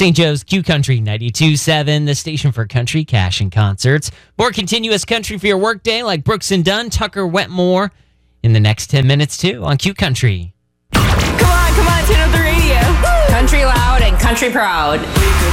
St. Joe's Q Country 92.7, the station for country, cash, and concerts. More continuous country for your workday like Brooks and Dunn, Tucker Wetmore in the next 10 minutes too on Q Country. Come on, turn up the radio. Country loud and country proud.